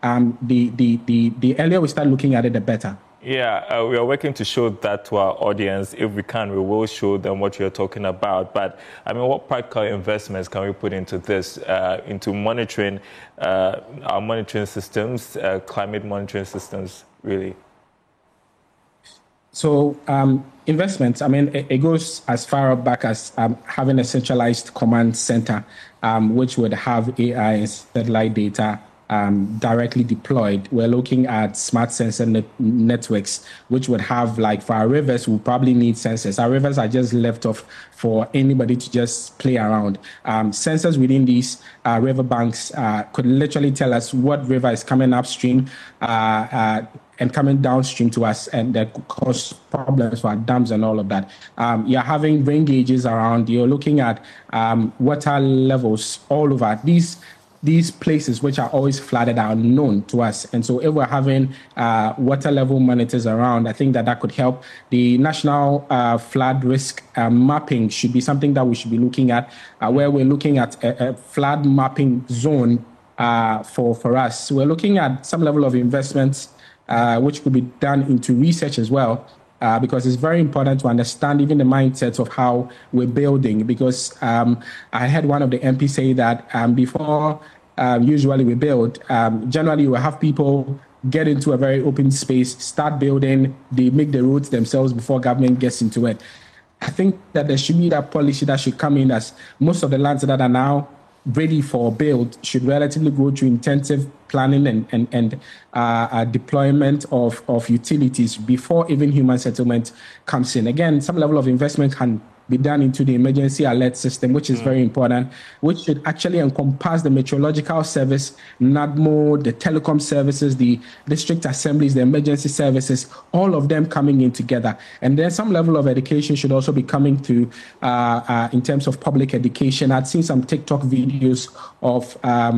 the earlier we start looking at it, the better. Yeah, we are working to show that to our audience. If we can, we will show them what you're talking about. But, I mean, what practical investments can we put into this, into monitoring our monitoring systems, climate monitoring systems, really? So investments, I mean, it goes as far back as having a centralized command center, which would have AI and satellite data directly deployed. We're looking at smart sensor networks, which would have, like, for our rivers, we probably need sensors. Our rivers are just left off for anybody to just play around. Sensors within these river banks could literally tell us what river is coming upstream and coming downstream to us, and that could cause problems for our dams and all of that. You're having rain gauges around. You're looking at water levels all over. These places which are always flooded are known to us. And so if we're having water level monitors around, I think that could help. The national flood risk mapping should be something that we should be looking at, where we're looking at a flood mapping zone for us. So we're looking at some level of investments which could be done into research as well. Because it's very important to understand even the mindset of how we're building. Because I heard one of the MPs say that before usually we build, generally we have people get into a very open space, start building, they make the roads themselves before government gets into it. I think that there should be that policy that should come in, as most of the lands that are now ready for build should relatively go through intensive planning and deployment of utilities before even human settlement comes in. Again, some level of investment can be done into the emergency alert system, which is very important, which should actually encompass the meteorological service, NADMO, the telecom services, the district assemblies, the emergency services, all of them coming in together. And then some level of education should also be coming through in terms of public education. I'd seen some TikTok videos of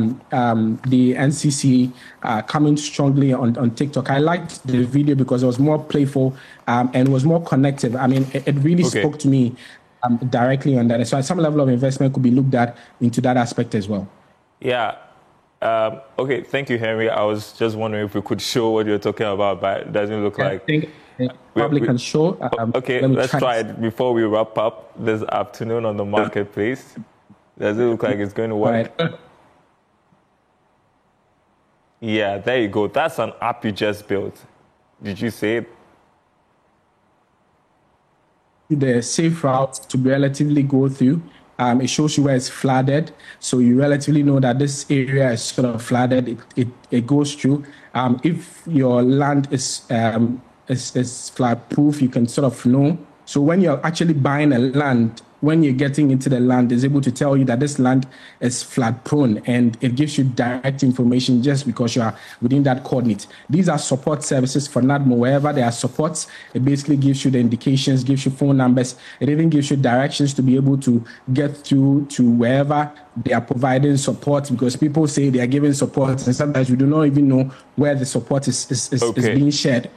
the NCC coming strongly on TikTok. I liked the video because it was more playful and was more connective. I mean, it really spoke to me directly on that. So some level of investment could be looked at into that aspect as well. Yeah. Okay, thank you, Henry. I was just wondering if we could show what you're talking about, but it doesn't look like... I think probably can show. Okay, let's try it before we wrap up this afternoon on the marketplace. Does it look like it's going to work? Right. Yeah, there you go. That's an app you just built. Did you see it? The safe route to relatively go through. It shows you where it's flooded, so you relatively know that this area is sort of flooded. It goes through. If your land is flood proof, you can sort of know. So when you're actually buying a land, when you're getting into the land, it's able to tell you that this land is flood prone, and it gives you direct information just because you are within that coordinate. These are support services for NADMO. Wherever there are supports, it basically gives you the indications, gives you phone numbers. It even gives you directions to be able to get through to wherever they are providing support, because people say they are giving support, and sometimes we do not even know where the support is being shared.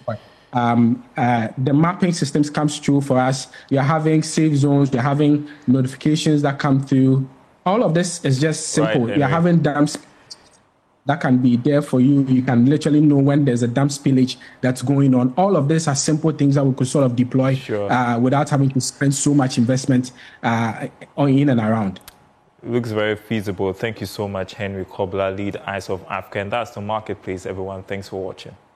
The mapping systems comes through for us. You're having safe zones. You're having notifications that come through. All of this is just simple. Right, you're having dams that can be there for you. You can literally know when there's a dam spillage that's going on. All of this are simple things that we could sort of deploy without having to spend so much investment in and around. Looks very feasible. Thank you so much, Henry Kobler, lead Eyes of Africa. And that's the marketplace, everyone. Thanks for watching.